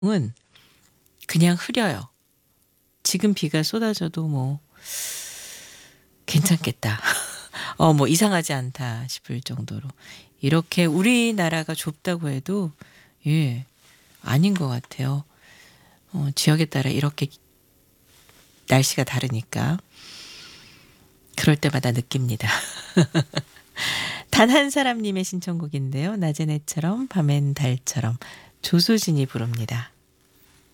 은 그냥 흐려요. 지금 비가 쏟아져도 뭐 괜찮겠다. 뭐 이상하지 않다 싶을 정도로 이렇게 우리나라가 좁다고 해도 예 아닌 것 같아요. 지역에 따라 이렇게 날씨가 다르니까 그럴 때마다 느낍니다. 단 한 사람님의 신청곡인데요. 낮엔 해처럼 밤엔 달처럼 조수진이 부릅니다.